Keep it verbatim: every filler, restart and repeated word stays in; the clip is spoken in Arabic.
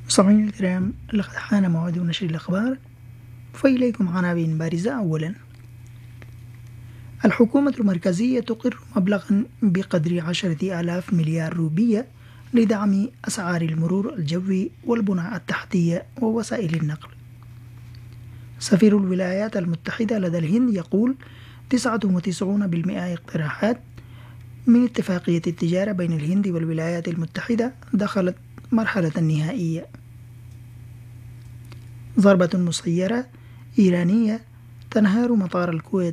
مستمعينا الكرام، لقد حان موعد نشر الأخبار، فإليكم عناوين بارزة. أولا، الحكومة المركزية تقر مبلغا بقدر عشرة آلاف مليار روبية لدعم أسعار المرور الجوي والبنى التحتية ووسائل النقل. سفير الولايات المتحدة لدى الهند يقول تسعة وتسعون بالمئة اقتراحات من اتفاقية التجارة بين الهند والولايات المتحدة دخلت مرحلة نهائية. ضربة مسيرة إيرانية تنهار مطار الكويت